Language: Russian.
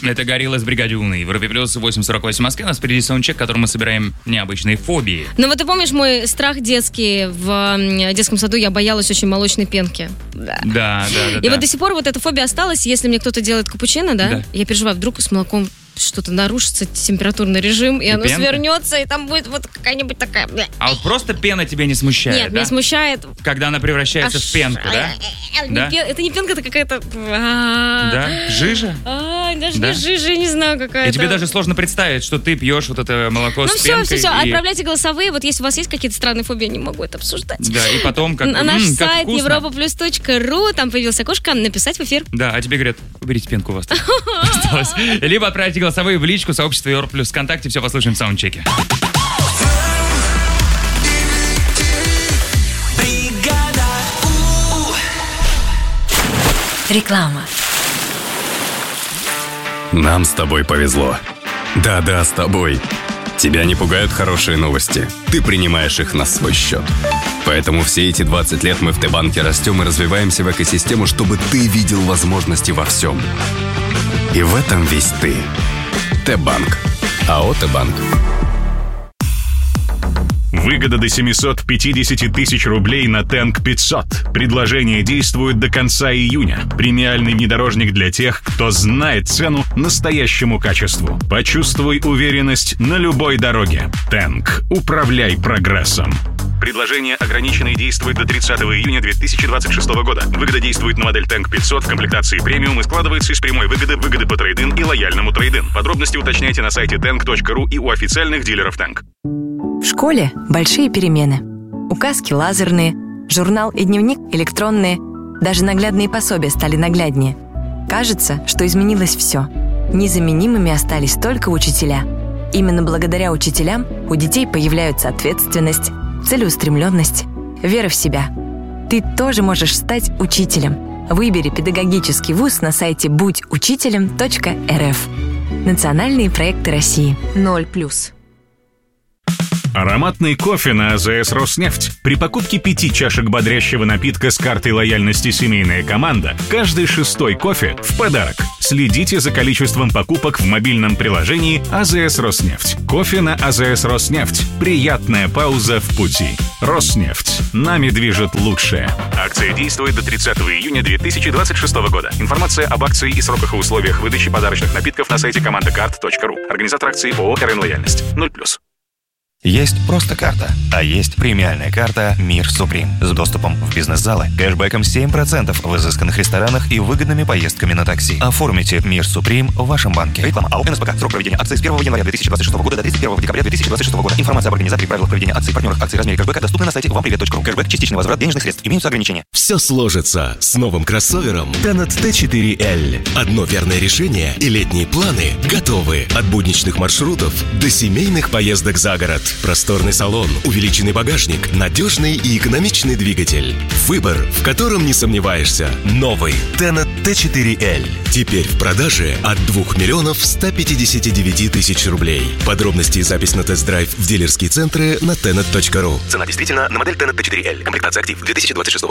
Это «Гориллаз» бригаде Луны. В Европе плюс 8:48 в Москве. У нас впереди саундчек, в котором мы собираем необычные фобии. Ну вот ты помнишь мой страх детский? В детском саду я боялась очень молочной пенки. Да. И вот до сих пор вот эта фобия осталась. Если мне кто-то делает капучино, да. Я переживаю, вдруг с молоком что-то нарушится, температурный режим, и оно пенка? Свернется, и там будет вот какая-нибудь такая... А вот просто пена тебя не смущает, Нет, меня смущает... Когда она превращается в пенку, да? Да? Это не пенка, это какая-то... Да? Жижа? Даже не жижа, я не знаю, какая-то... И тебе даже сложно представить, что ты пьешь вот это молоко с пенкой. Ну все, отправляйте голосовые. Вот если у вас есть какие-то странные фобии, я не могу это обсуждать. Да, и потом как на наш сайт вкусно. europaplus.ru, там появилось окошко «Написать в эфир». Да, а тебе говорят, уберите пенку у вас там осталось. Либо отправьте голосовые в личку сообщества Европлюс ВКонтакте. Все послушаем в саундчеке. Реклама. Нам с тобой повезло. Да, с тобой. Тебя не пугают хорошие новости. Ты принимаешь их на свой счет. Поэтому все эти 20 лет мы в Т-банке растем и развиваемся в экосистему, чтобы ты видел возможности во всем. И в этом весь ты. Т-банк. АО «Т-банк». Выгода до 750 тысяч рублей на Тэнк 500. Предложение действует до конца июня. Премиальный внедорожник для тех, кто знает цену настоящему качеству. Почувствуй уверенность на любой дороге. Тэнк. Управляй прогрессом. Предложение ограничено и действует до 30 июня 2026 года. Выгода действует на модель Тэнк 500 в комплектации премиум и складывается из прямой выгоды по трейд-ин и лояльному трейд-ин. Подробности уточняйте на сайте tank.ru и у официальных дилеров Тэнк. В школе большие перемены. Указки лазерные, журнал и дневник электронные. Даже наглядные пособия стали нагляднее. Кажется, что изменилось все. Незаменимыми остались только учителя. Именно благодаря учителям у детей появляются ответственность, целеустремленность, вера в себя. Ты тоже можешь стать учителем. Выбери педагогический вуз на сайте будьучителем.рф. Национальные проекты России. 0+. Ароматный кофе на АЗС «Роснефть». При покупке 5 чашек бодрящего напитка с картой лояльности «Семейная команда» каждый 6-й кофе в подарок. Следите за количеством покупок в мобильном приложении АЗС «Роснефть». Кофе на АЗС «Роснефть». Приятная пауза в пути. «Роснефть». Нами движет лучшее. Акция действует до 30 июня 2026 года. Информация об акции и сроках и условиях выдачи подарочных напитков на сайте командакарт.ру. Организатор акции ООО «РН Лояльность». 0+. Есть просто карта, а есть премиальная карта «Мир Суприм» с доступом в бизнес-залы, кэшбэком 7% в изысканных ресторанах и выгодными поездками на такси. Оформите «Мир Суприм» в вашем банке. Реклама АО «НСПК». Срок проведения акции с 1 января 2026 года до 31 декабря 2026 года. Информация об организаторе, правилах проведения акций, партнерах акций, размере кэшбэка доступна на сайте вампривет.ру. Кэшбэк – частичный возврат денежных средств. Имеются ограничения. Все сложится с новым кроссовером Tenet T4L. Одно верное решение и летние планы готовы. От будничных маршрутов до семейных поездок за город. Просторный салон, увеличенный багажник, надежный и экономичный двигатель. Выбор, в котором не сомневаешься. Новый Tenet T4L. Теперь в продаже от 2 159 000 рублей. Подробности и запись на тест-драйв в дилерские центры на tenet.ru. Цена действительно на модель Tenet T4L. Комплектация актив 2026